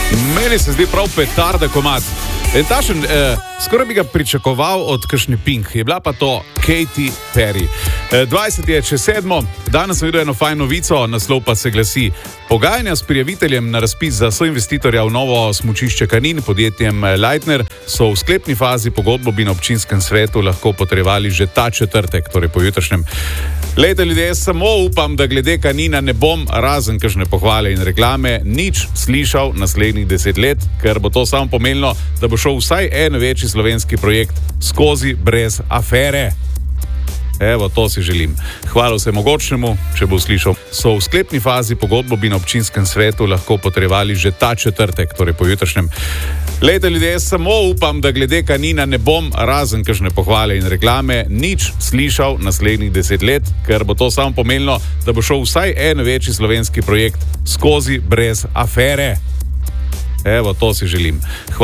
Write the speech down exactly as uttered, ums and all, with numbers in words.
Meni se zdi prav petarda komad. En tašen, eh, skoraj bi ga pričakoval od kakšne Pink, je bila pa to Katy Perry. Eh, dvajset je čez sedmo, danes sem videl eno fajn novico, naslov pa se glasi: pogajanja s prijaviteljem na razpis za soinvestitorja v novo smučišče Kanin, podjetjem Leitner, so v sklepni fazi, pogodbo bi na občinskem svetu lahko potrjevali že ta četrtek, torej pojutrišnjem. Lejte, ljudje, jaz samo upam, da glede Kanina ne bom, razen kakšne pohvale in reklame, nič slišal naslednjih deset let, ker bo to samo pomenilo, da bo šel vsaj en večji slovenski projekt skozi brez afere. Evo, to si želim. Hvala vsem mogočnemu, če bo slišal. So v sklepni fazi, pogodbo bi na občinskem svetu lahko potrjevali že ta četrtek, torej pojutrišnjem. Lejte, ljudje, jaz samo upam, da glede Kanina ne bom, razen kakšne pohvale in reklame, nič slišal naslednjih deset let, ker bo to samo pomenilo, da bo šel vsaj en večji slovenski projekt skozi brez afere. Evo, to si želim. Hvala